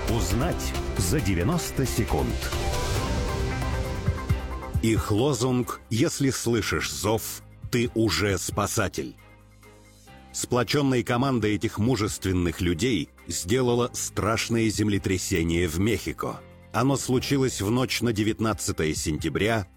Узнать за 90 секунд. Их лозунг «Если слышишь зов, ты уже спасатель». Сплоченная команда этих мужественных людей сделала страшное землетрясение в Мехико. Оно случилось в ночь на 19 сентября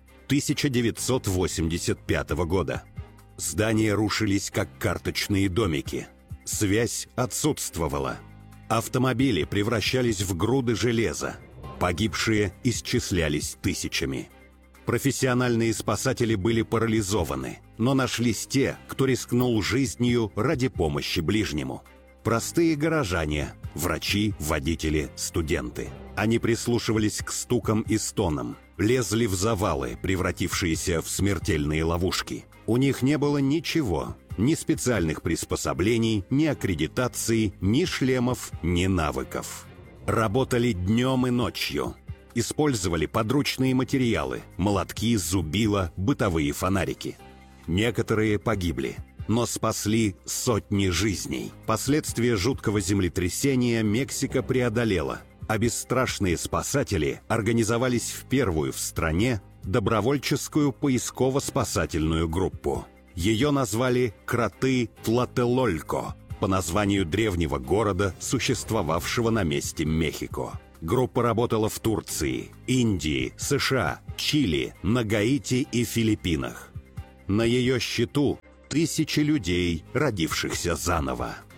1985 года. Здания рушились, как карточные домики. Связь отсутствовала. Автомобили превращались в груды железа. Погибшие исчислялись тысячами. Профессиональные спасатели были парализованы, но нашлись те, кто рискнул жизнью ради помощи ближнему. Простые горожане, врачи, водители, студенты. Они прислушивались к стукам и стонам, лезли в завалы, превратившиеся в смертельные ловушки. У них не было ничего, ни специальных приспособлений, ни аккредитации, ни шлемов, ни навыков. Работали днем и ночью. Использовали подручные материалы – молотки, зубила, бытовые фонарики. Некоторые погибли, но спасли сотни жизней. Последствия жуткого землетрясения Мексика преодолела, а бесстрашные спасатели организовались в первую в стране добровольческую поисково-спасательную группу. Ее назвали «Кроты Тлателолько» по названию древнего города, существовавшего на месте Мехико. Группа работала в Турции, Индии, США, Чили, на Гаити и Филиппинах. На ее счету тысячи людей, родившихся заново.